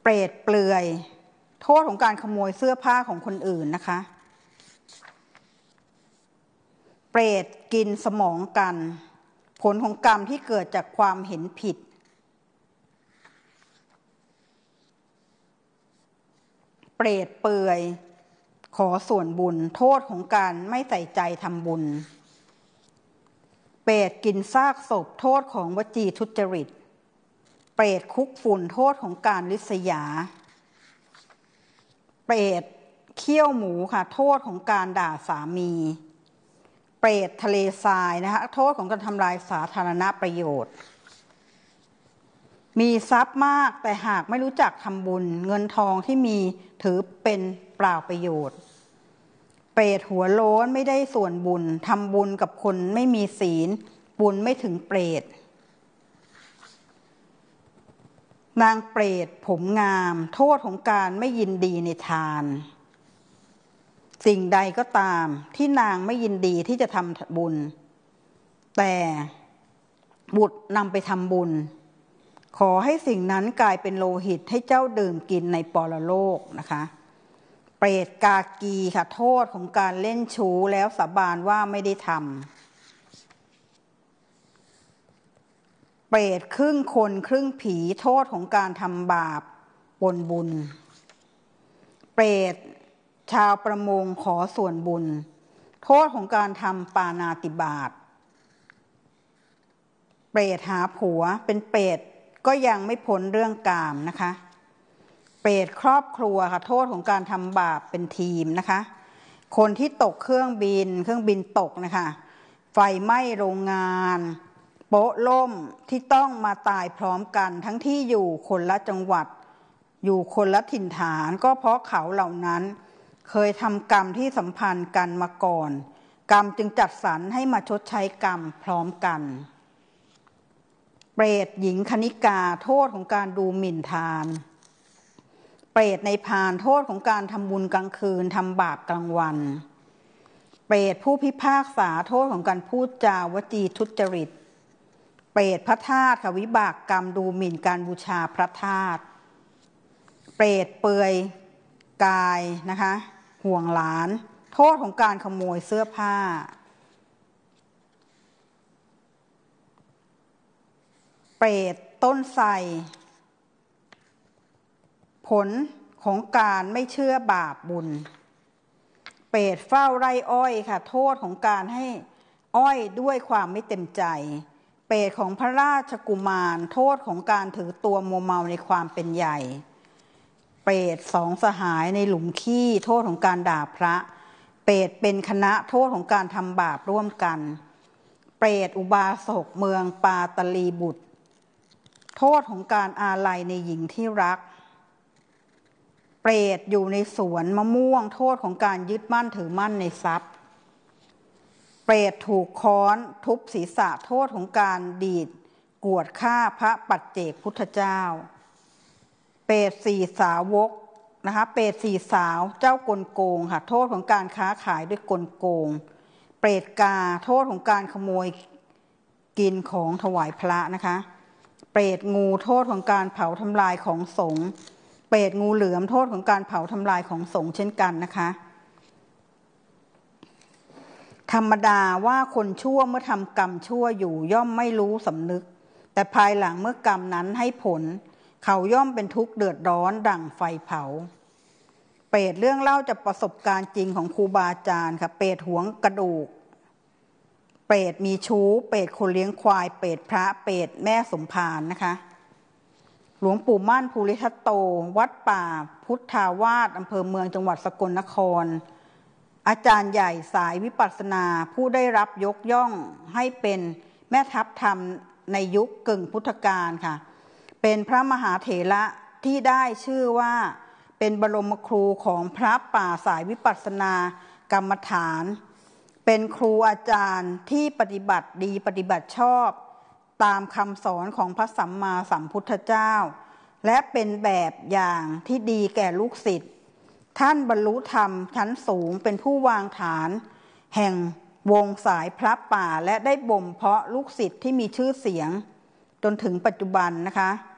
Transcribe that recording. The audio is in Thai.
เปรตเปลือยโทษของการขโมยเสื้อผ้าของคนอื่นนะคะเปรตกินสมองกันผลของกรรมที่เกิดจากความเห็นผิดเปรตเปลือยขอส่วนบุญโทษของการไม่ใส่ใจทำบุญเปรตกินซากศพโทษของวจีทุจริตเปรตคุกฝุ่นโทษของการริษยาเปรตเคี่ยวหมูค่ะโทษของการด่าสามีเปรตทะเลทรายนะคะโทษของการทำลายสาธารณประโยชน์มีทรัพย์มากแต่หากไม่รู้จักทำบุญเงินทองที่มีถือเป็นเปล่าประโยชน์เปรตหัวโล้นไม่ได้ส่วนบุญทำบุญกับคนไม่มีศีลบุญไม่ถึงเปรตนางเปรตผมงามโทษของการไม่ยินดีในทานสิ่งใดก็ตามที่นางไม่ยินดีที่จะทำบุญแต่บุตรนำไปทำบุญขอให้สิ่งนั้นกลายเป็นโลหิตให้เจ้าดื่มกินในปรโลกนะคะเปรตกากีค่ะโทษของการเล่นชู้แล้วสาบานว่าไม่ได้ทำเปรตครึ่งคนครึ่งผีโทษของการทำบาปปนบุญเปรตชาวประมงขอส่วนบุญโทษของการทำปาณาติบาตเปรตหาผัวเป็นเปรตก็ยังไม่พ้นเรื่องกามนะคะเปรตครอบครัวค่ะโทษของการทำบาปเป็นทีมนะคะคนที่ตกเครื่องบินตกนะคะไฟไหม้โรงงานโป๊ะล่มที่ต้องมาตายพร้อมกันทั้งที่อยู่คนละจังหวัดอยู่คนละถิ่นฐานก็เพราะเขาเหล่านั้นเคยทำกรรมที่สัมพันธ์กันมาก่อนกรรมจึงจัดสรรให้มาชดใช้กรรมพร้อมกันเปรตหญิงคณิกาโทษของการดูหมิ่นทานเปรตในพานโทษของการทำบุญกลางคืนทำบาปกลางวันเปรตผู้พิพากษาโทษของการพูดจาวจีทุจริตเปรตพระธาตุค่ะวิบากกรรมดูหมิ่นการบูชาพระธาตุเปรตเปลือยกายนะคะห่วงหลานโทษของการขโมยเสื้อผ้าเปรตต้นไทรผลของการไม่เชื่อบาปบุญเปรตเฝ้าไร่อ้อยค่ะโทษของการให้อ้อยด้วยความไม่เต็มใจเปรตของพระราชกุมารโทษของการถือตัวมัวเมาในความเป็นใหญ่เปรตสองสหายในหลุมขี้โทษของการด่าพระเปรตเป็นคณะโทษของการทำบาปร่วมกันเปรตอุบาสกเมืองปาตลีบุตรโทษของการอาลัยในหญิงที่รักเปรตอยู่ในสวนมะม่วงโทษของการยึดมั่นถือมั่นในทรัพย์เปรตถูกค้อนทุบศีรษะโทษของการดีดกวดฆ่าพระปัจเจกพุทธเจ้าเปรตสี่สาวกนะคะเปรตสี่สาวเจ้ากลโกงค่ะโทษของการค้าขายด้วยกลโกงเปรตกาโทษของการขโมยกินของถวายพระนะคะเปรตงูโทษของการเผาทำลายของสงฆ์เปรตงูเหลือมโทษของการเผาทำลายของสงฆ์เช่นกันนะคะธรรมดาว่าคนชั่วเมื่อทำกรรมชั่วอยู่ย่อมไม่รู้สำนึกแต่ภายหลังเมื่อกรรมนั้นให้ผลเขาย่อมเป็นทุกข์เดือดร้อนดั่งไฟเผาเปรตเรื่องเล่าจากประสบการณ์จริงของครูบาอาจารย์ค่ะเปรตหวงกระดูกเปรตมีชู้เปรตคนเลี้ยงควายเปรตพระเปรตแม่สมภารนะคะหลวงปู่มั่นภูริทัตโตวัดป่าพุทธาวาสอำเภอเมืองจังหวัดสกลนครอาจารย์ใหญ่สายวิปัสสนาผู้ได้รับยกย่องให้เป็นแม่ทัพธรรมในยุคกึ่งพุทธกาลค่ะเป็นพระมหาเถระที่ได้ชื่อว่าเป็นบรมครูของพระป่าสายวิปัสสนากรรมฐานเป็นครูอาจารย์ที่ปฏิบัติดีปฏิบัติชอบตามคำสอนของพระสัมมาสัมพุทธเจ้าและเป็นแบบอย่างที่ดีแก่ลูกศิษย์ท่านบรรลุธรรมชั้นสูงเป็นผู้วางฐานแห่งวงสายพระป่าและได้บ่มเพาะลูกศิษย์ที่มีชื่อเสียงจนถึงปัจจุบันนะคะ